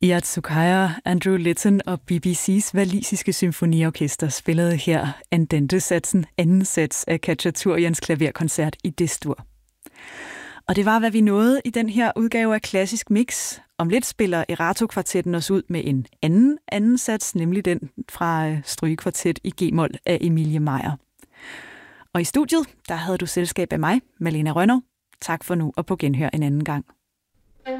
Iyad Sukaya, Andrew Litton og BBC's walisiske symfoniorkester spillede her Andante-satsen, anden sats af Khatchaturians klaverkoncert i D-dur. Og det var, hvad vi nåede i den her udgave af Klassisk Mix. Om lidt spiller Erato-kvartetten os ud med en anden sats, nemlig den fra strygekvartet i G-mol af Emilie Meier. Og i studiet, der havde du selskab af mig, Malene Rønnow. Tak for nu og på genhør en anden gang.